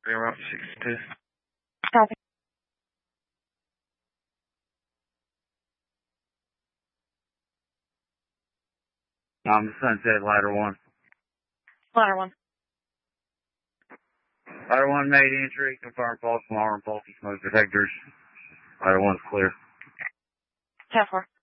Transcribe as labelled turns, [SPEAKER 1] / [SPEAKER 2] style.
[SPEAKER 1] Route 62.
[SPEAKER 2] Copy.
[SPEAKER 1] Sunset, Ladder 1.
[SPEAKER 2] Ladder 1.
[SPEAKER 1] Ladder 1 made entry, confirmed false alarm, faulty smoke detectors. Ladder 1's clear.
[SPEAKER 2] 10-4.